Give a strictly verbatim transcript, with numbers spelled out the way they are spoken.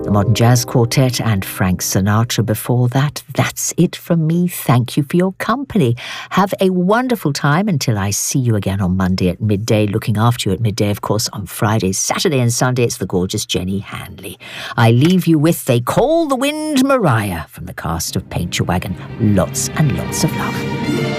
the Modern Jazz Quartet and Frank Sinatra before that. That's it from me. Thank you for your company. Have a wonderful time until I see you again on Monday at midday. Looking after you at midday, of course, on Friday, Saturday and Sunday, it's the gorgeous Jenny Hanley. I leave you with They Call the Wind Mariah from the cast of Paint Your Wagon. Lots and lots of love.